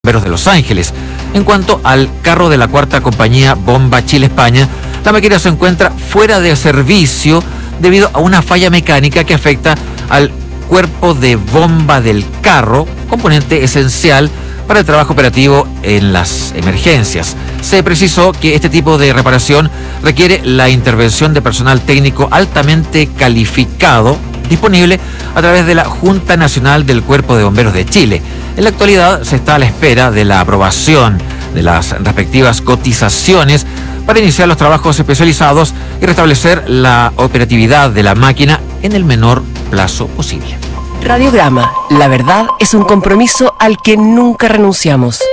Bomberos de Los Ángeles. En cuanto al carro de la cuarta compañía Bomba Chile España, la máquina se encuentra fuera de servicio debido a una falla mecánica que afecta al cuerpo de bomba del carro, componente esencial para el trabajo operativo en las emergencias. Se precisó que este tipo de reparación requiere la intervención de personal técnico altamente calificado, disponible a través de la Junta Nacional del Cuerpo de Bomberos de Chile. En la actualidad se está a la espera de la aprobación de las respectivas cotizaciones para iniciar los trabajos especializados y restablecer la operatividad de la máquina en el menor plazo posible. Radiograma, la verdad es un compromiso al que nunca renunciamos.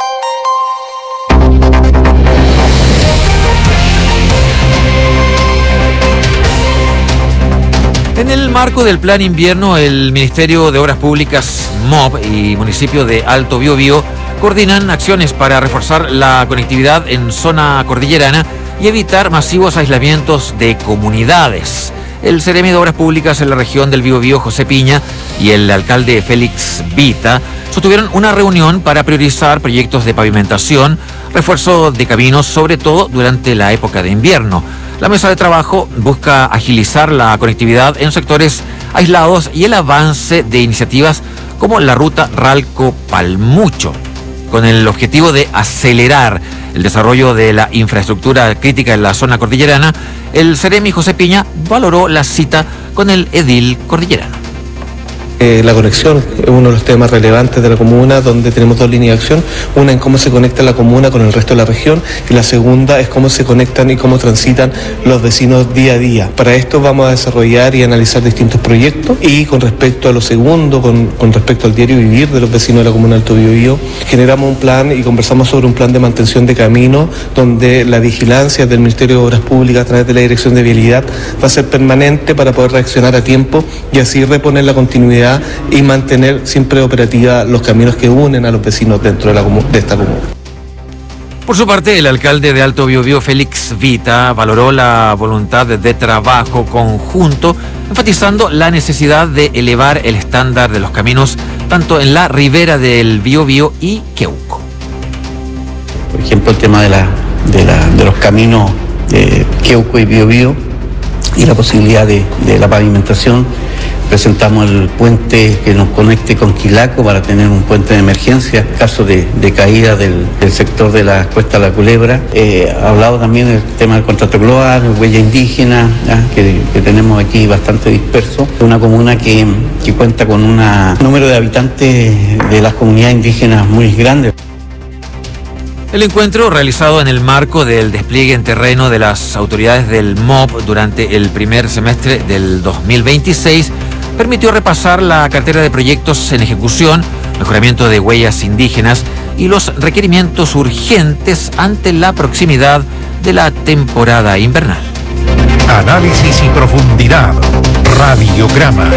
En el marco del Plan Invierno, el Ministerio de Obras Públicas, MOB, y municipio de Alto Biobío coordinan acciones para reforzar la conectividad en zona cordillerana y evitar masivos aislamientos de comunidades. El Seremi de Obras Públicas en la región del Biobío, José Piña, y el alcalde Félix Vita sostuvieron una reunión para priorizar proyectos de pavimentación, refuerzo de caminos, sobre todo durante la época de invierno. La mesa de trabajo busca agilizar la conectividad en sectores aislados y el avance de iniciativas como la ruta Ralco-Palmucho, con el objetivo de acelerar el desarrollo de la infraestructura crítica en la zona cordillerana. El Seremi José Piña valoró la cita con el edil cordillerano. La conexión es uno de los temas relevantes de la comuna, donde tenemos dos líneas de acción: una en cómo se conecta la comuna con el resto de la región, y la segunda es cómo se conectan y cómo transitan los vecinos día a día. Para esto vamos a desarrollar y analizar distintos proyectos, y con respecto a lo segundo, con respecto al diario vivir de los vecinos de la comuna de Alto Biobío, generamos un plan y conversamos sobre un plan de mantención de caminos, donde la vigilancia del Ministerio de Obras Públicas a través de la Dirección de Vialidad va a ser permanente para poder reaccionar a tiempo y así reponer la continuidad y mantener siempre operativa los caminos que unen a los vecinos dentro de esta comuna. Por su parte, el alcalde de Alto Biobío, Félix Vita, valoró la voluntad de trabajo conjunto, enfatizando la necesidad de elevar el estándar de los caminos tanto en la ribera del Biobío y Queuco. Por ejemplo, el tema de los caminos de Queuco y Biobío y la posibilidad de la pavimentación. Presentamos el puente que nos conecte con Quilaco para tener un puente de emergencia en caso de caída del sector de la Cuesta de la Culebra. Ha hablado también del tema del contrato global, huella indígena, que tenemos aquí bastante disperso. Una comuna que cuenta con un número de habitantes de las comunidades indígenas muy grande. El encuentro, realizado en el marco del despliegue en terreno de las autoridades del MOB durante el primer semestre del 2026, permitió repasar la cartera de proyectos en ejecución, mejoramiento de huellas indígenas y los requerimientos urgentes ante la proximidad de la temporada invernal. Análisis y profundidad. Radiograma.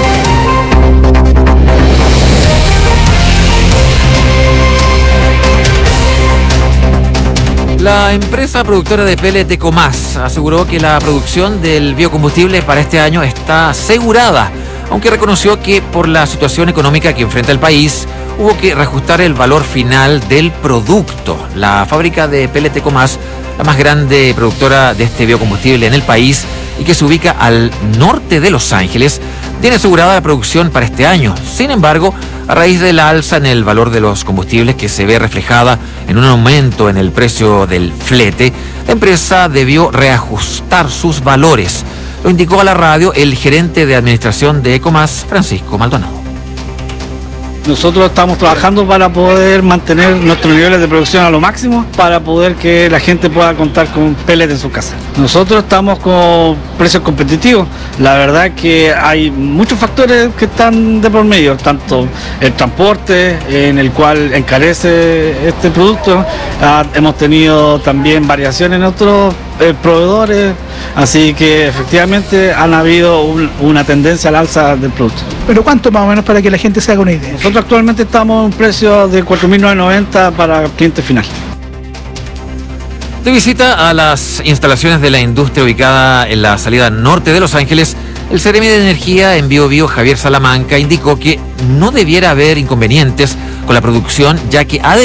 La empresa productora de pellet Ecomas aseguró que la producción del biocombustible para este año está asegurada, aunque reconoció que por la situación económica que enfrenta el país, hubo que reajustar el valor final del producto. La fábrica de pellet Ecomas, la más grande productora de este biocombustible en el país y que se ubica al norte de Los Ángeles, tiene asegurada la producción para este año. Sin embargo, a raíz de la alza en el valor de los combustibles que se ve reflejada en un aumento en el precio del flete, la empresa debió reajustar sus valores. Lo indicó a la radio el gerente de administración de Ecomas, Francisco Maldonado. Nosotros estamos trabajando para poder mantener nuestros niveles de producción a lo máximo, para poder que la gente pueda contar con pellet en su casa. Nosotros estamos con precios competitivos. La verdad que hay muchos factores que están de por medio, tanto el transporte, en el cual encarece este producto. Hemos tenido también variaciones en otros proveedores, así que efectivamente han habido una tendencia al alza del producto. ¿Pero cuánto más o menos para que la gente se haga una idea? Nosotros actualmente estamos en un precio de 4.990 para cliente final. De visita a las instalaciones de la industria ubicada en la salida norte de Los Ángeles, El Seremi de Energía en Biobío, Javier Salamanca, indicó que no debiera haber inconvenientes con la producción, ya que